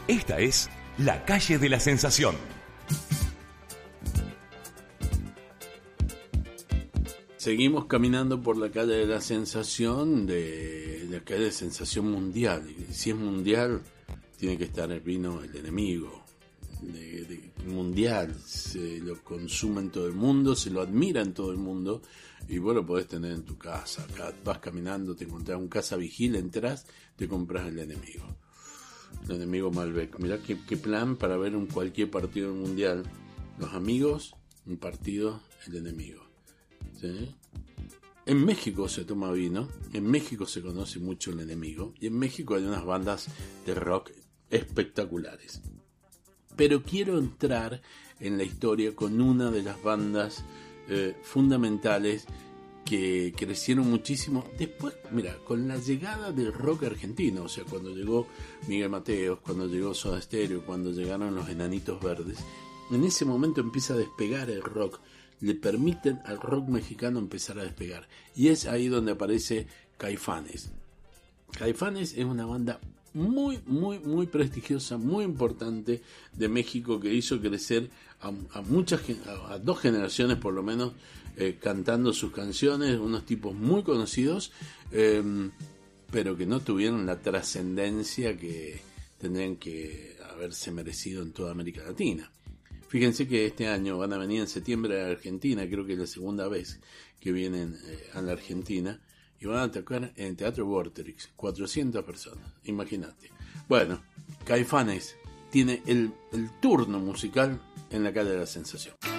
Esta es La Calle de la Sensación. Seguimos caminando por la calle de la sensación, de la calle de sensación mundial. Y si es mundial, tiene que estar el vino El Enemigo. Mundial, se lo consume en todo el mundo, se lo admira en todo el mundo, y vos lo podés tener en tu casa. Acá vas caminando, te encontrás un casa vigil, entras, te compras El Enemigo. El Enemigo Malbec. Mirá qué plan para ver cualquier partido mundial. Los amigos, un partido, El Enemigo. ¿Sí? En México se toma vino, en México se conoce mucho El Enemigo, y en México hay unas bandas de rock espectaculares. Pero quiero entrar en la historia con una de las bandas fundamentales que crecieron muchísimo después, mira, con la llegada del rock argentino, o sea, cuando llegó Miguel Mateos, cuando llegó Soda Stereo, cuando llegaron los Enanitos Verdes, en ese momento empieza a despegar el rock, le permiten al rock mexicano empezar a despegar, y es ahí donde aparece Caifanes. Caifanes es una banda muy, muy, muy prestigiosa, muy importante de México, que hizo crecer a dos generaciones por lo menos, cantando sus canciones, unos tipos muy conocidos, pero que no tuvieron la trascendencia que tendrían que haberse merecido en toda América Latina. Fíjense que este año van a venir en septiembre a Argentina, creo que es la segunda vez que vienen a la Argentina, y van a tocar en el Teatro Vorterix, 400 personas, imagínate. Bueno, Caifanes tiene el turno musical en la calle de la sensación.